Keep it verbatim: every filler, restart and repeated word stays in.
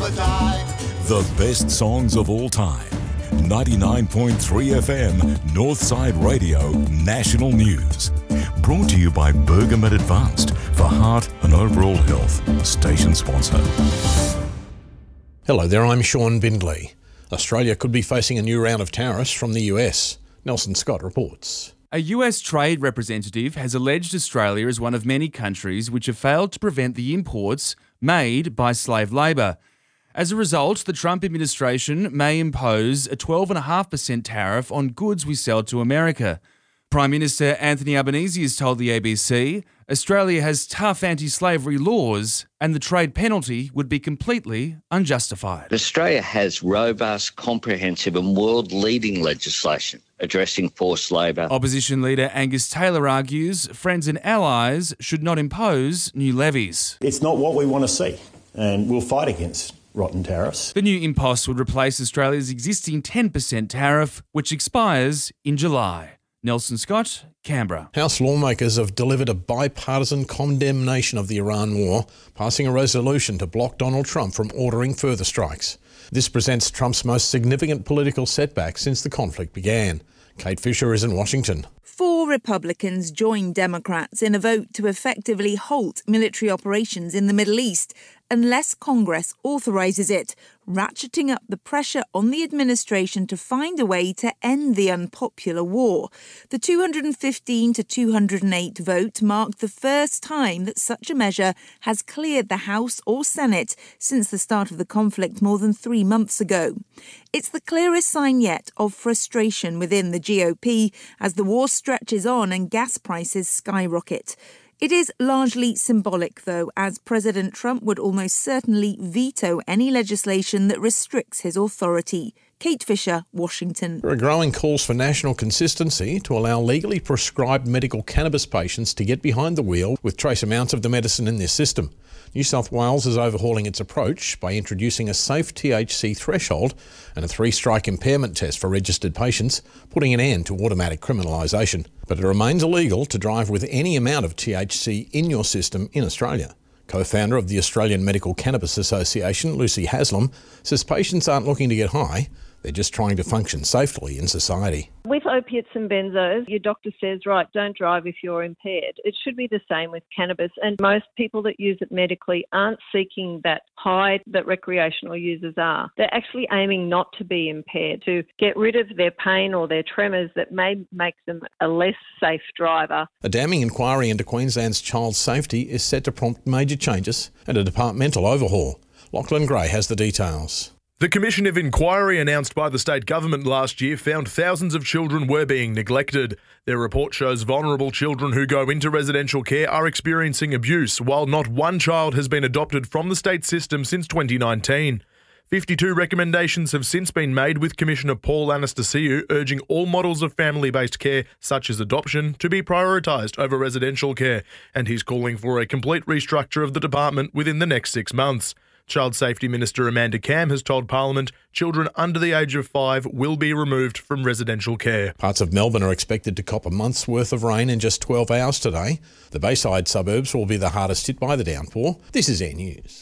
never die. The best songs of all time. ninety-nine point three F M, Northside Radio, National News. Brought to you by Bergamet Advanced for heart and overall health. Station sponsor. Hello there, I'm Sean Bindley. Australia could be facing a new round of tariffs from the U S. Nelson Scott reports. A U S trade representative has alleged Australia is one of many countries which have failed to prevent the imports made by slave labour. As a result, the Trump administration may impose a twelve point five percent tariff on goods we sell to America. Prime Minister Anthony Albanese has told the A B C Australia has tough anti-slavery laws and the trade penalty would be completely unjustified. Australia has robust, comprehensive and world-leading legislation addressing forced labour. Opposition leader Angus Taylor argues friends and allies should not impose new levies. It's not what we want to see, and we'll fight against rotten tariffs. The new impost would replace Australia's existing ten percent tariff, which expires in July. Nelson Scott, Canberra. House lawmakers have delivered a bipartisan condemnation of the Iran war, passing a resolution to block Donald Trump from ordering further strikes. This presents Trump's most significant political setback since the conflict began. Kate Fisher is in Washington. Four Republicans joined Democrats in a vote to effectively halt military operations in the Middle East unless Congress authorises it, ratcheting up the pressure on the administration to find a way to end the unpopular war. The two hundred fifteen to two hundred eight vote marked the first time that such a measure has cleared the House or Senate since the start of the conflict more than three months ago. It's the clearest sign yet of frustration within the G O P as the war stretches on and gas prices skyrocket. It is largely symbolic, though, as President Trump would almost certainly veto any legislation that restricts his authority. Kate Fisher, Washington. There are growing calls for national consistency to allow legally prescribed medical cannabis patients to get behind the wheel with trace amounts of the medicine in their system. New South Wales is overhauling its approach by introducing a safe T H C threshold and a three-strike impairment test for registered patients, putting an end to automatic criminalisation. But it remains illegal to drive with any amount of T H C in your system in Australia. Co-founder of the Australian Medical Cannabis Association, Lucy Haslam, says patients aren't looking to get high, they're just trying to function safely in society. With opiates and benzos, your doctor says, right, don't drive if you're impaired. It should be the same with cannabis, and most people that use it medically aren't seeking that high that recreational users are. They're actually aiming not to be impaired, to get rid of their pain or their tremors that may make them a less safe driver. A damning inquiry into Queensland's child safety is set to prompt major changes and a departmental overhaul. Lachlan Gray has the details. The Commission of Inquiry announced by the state government last year found thousands of children were being neglected. Their report shows vulnerable children who go into residential care are experiencing abuse, while not one child has been adopted from the state system since twenty nineteen. fifty-two recommendations have since been made, with Commissioner Paul Anastasiou urging all models of family-based care, such as adoption, to be prioritised over residential care, and he's calling for a complete restructure of the department within the next six months. Child Safety Minister Amanda Cam has told Parliament children under the age of five will be removed from residential care. Parts of Melbourne are expected to cop a month's worth of rain in just twelve hours today. The Bayside suburbs will be the hardest hit by the downpour. This is Air News.